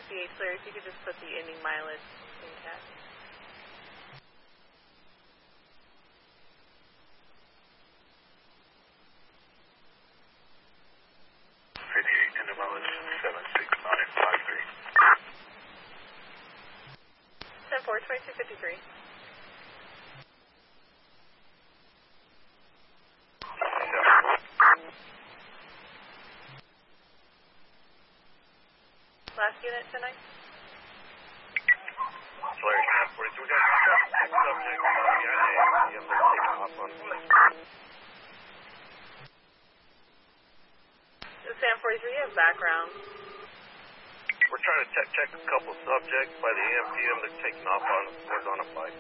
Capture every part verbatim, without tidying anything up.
C H clear, if you could just put the ending mileage in cash. fifty-eight, ending mileage seven six nine five three. ten four, twenty-two fifty-three. Last unit tonight? Flare ten forty-two, we got subject on the I A M P M that's taking off on flight. Sam forty-three, you have background. We're trying to check, check a couple subjects by the A M P M that's taking off on horizontal flight.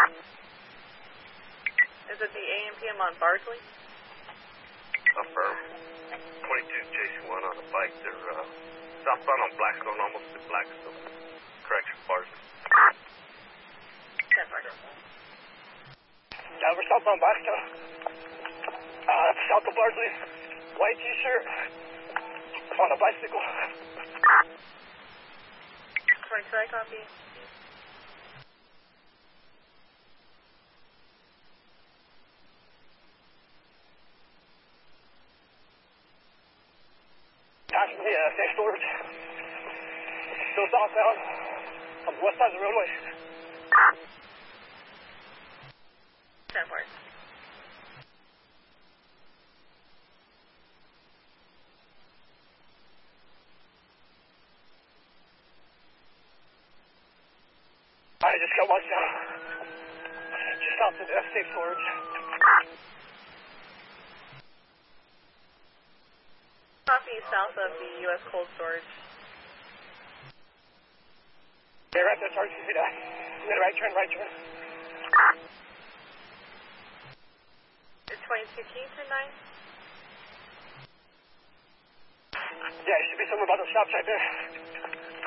Is it the A M P M on Barkley? Affirm. twenty-two chasing one on the bike. They're uh, southbound on Blackstone, almost to Blackstone. Correction, Barkley. ten four. Yeah, we're southbound Blackstone. Uh, south of Barkley. White t-shirt. On a bicycle. twenty-two, I copy. Passing the uh, safe storage. Still southbound on the west side of the roadway. ten four. I just got watched down. Just south of the safe storage. Copy south of the U S cold storage. Yeah, right there, Sergeant. You made a, you made a right turn, right turn. It's twenty-two, can you turn nine? Yeah, you should be somewhere by those shops right there.